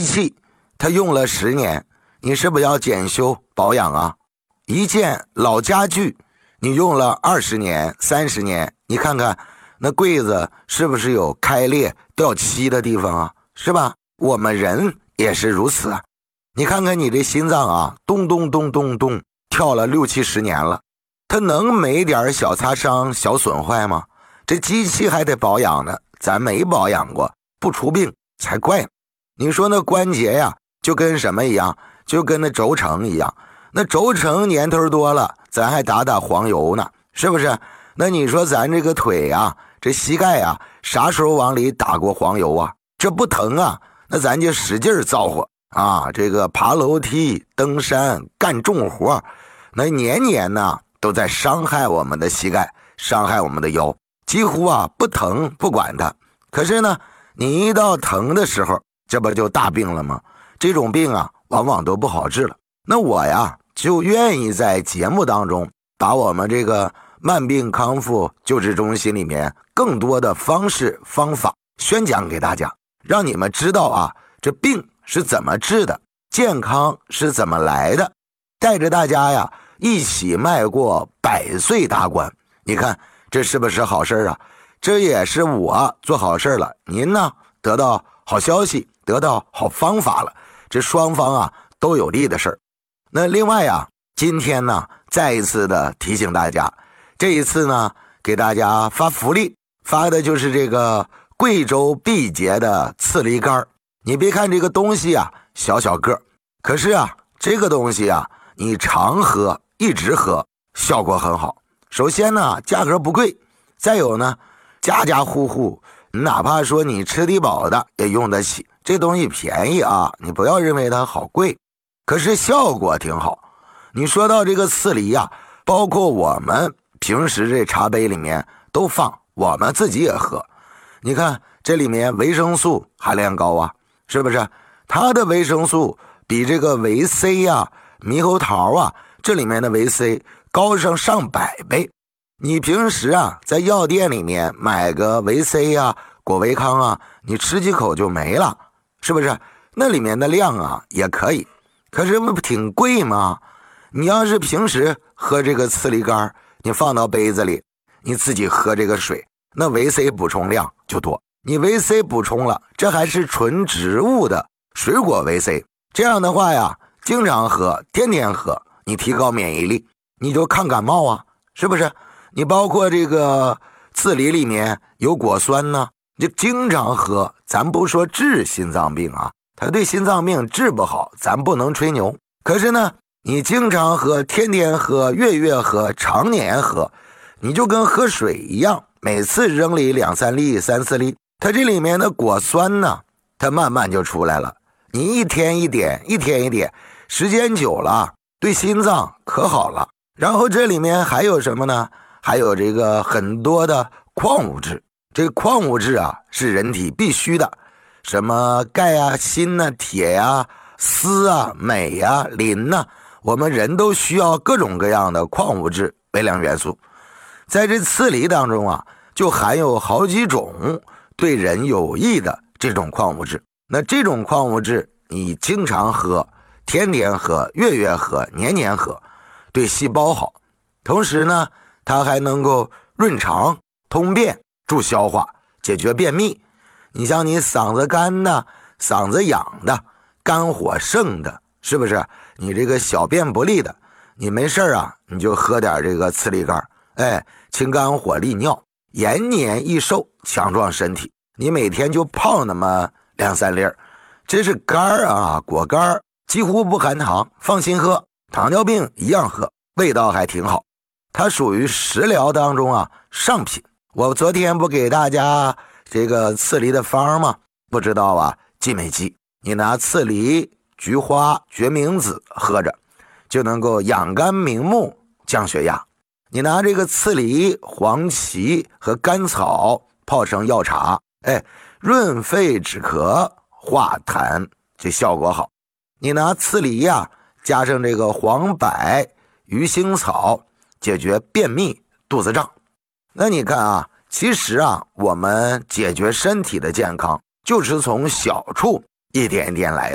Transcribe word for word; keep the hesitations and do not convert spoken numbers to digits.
器它用了十年，你是不是要检修保养啊？一件老家具你用了二十年三十年，你看看那柜子是不是有开裂掉漆的地方啊？是吧？我们人也是如此啊。你看看你这心脏啊，咚咚咚咚咚跳了六七十年了，它能没点小擦伤小损坏吗？这机器还得保养呢，咱没保养过，不出病才怪呢。你说那关节呀，就跟什么一样？就跟那轴承一样，那轴承年头多了，咱还打打黄油呢，是不是？那你说咱这个腿啊，这膝盖啊，啥时候往里打过黄油啊？这不疼啊，那咱就使劲造化啊！这个爬楼梯、登山、干重活，那年年呢都在伤害我们的膝盖，伤害我们的腰。几乎啊不疼不管它，可是呢，你一到疼的时候，这不就大病了吗？这种病啊，往往都不好治了。那我呀，就愿意在节目当中把我们这个慢病康复救治中心里面更多的方式方法宣讲给大家，让你们知道啊，这病是怎么治的，健康是怎么来的，带着大家呀一起迈过百岁大关。你看这是不是好事啊？这也是我做好事了，您呢得到好消息，得到好方法了，这双方啊都有利的事儿。那另外啊，今天呢再一次的提醒大家，这一次呢给大家发福利，发的就是这个贵州毕节的刺梨干。你别看这个东西啊小小个，可是啊这个东西啊你常喝一直喝效果很好。首先呢价格不贵，再有呢家家户户哪怕说你吃得饱的也用得起，这东西便宜啊，你不要认为它好贵，可是效果挺好。你说到这个刺梨啊，包括我们平时这茶杯里面都放，我们自己也喝。你看这里面维生素含量高啊，是不是？它的维生素比这个维 C 啊、猕猴桃啊这里面的维 C 高上上百倍。你平时啊在药店里面买个维 C 啊、果维康啊，你吃几口就没了，是不是？那里面的量啊也可以，可是不挺贵吗？你要是平时喝这个刺梨干，你放到杯子里，你自己喝这个水，那维 C 补充量就多。你维 C 补充了，这还是纯植物的水果维 C， 这样的话呀，经常喝，天天喝，你提高免疫力，你就抗感冒啊，是不是？你包括这个刺梨里面有果酸呢，你就经常喝，咱不说治心脏病啊，它对心脏病治不好，咱不能吹牛。可是呢，你经常喝，天天喝，月月喝，常年喝，你就跟喝水一样，每次扔里两三粒、三四粒，它这里面的果酸呢，它慢慢就出来了。你一天一点，一天一点，时间久了，对心脏可好了。然后这里面还有什么呢？还有这个很多的矿物质，这个矿物质啊是人体必须的，什么钙啊、锌啊、铁啊、丝啊、镁啊、磷啊，我们人都需要各种各样的矿物质、微量元素。在这刺梨当中啊，就含有好几种对人有益的这种矿物质。那这种矿物质你经常喝，天天喝，月月喝，年年喝，对细胞好。同时呢，它还能够润肠、通便、助消化、解决便秘。你像你嗓子干的、嗓子痒的、肝火盛的，是不是？你这个小便不利的，你没事啊，你就喝点这个刺梨干，哎，清肝火利尿，延年益寿，强壮身体。你每天就泡那么两三粒儿，这是干啊，果干几乎不含糖，放心喝，糖尿病一样喝，味道还挺好。它属于食疗当中啊上品。我昨天不给大家这个刺梨的方吗？不知道啊记没记？你拿刺梨、菊花、决明子喝着，就能够养肝明目、降血压。你拿这个刺梨、黄芪和甘草泡成药茶，哎，润肺止咳、化痰，这效果好。你拿刺梨呀、啊，加上这个黄柏、鱼腥草，解决便秘、肚子胀。那你看啊，其实啊，我们解决身体的健康，就是从小处一点一点来的。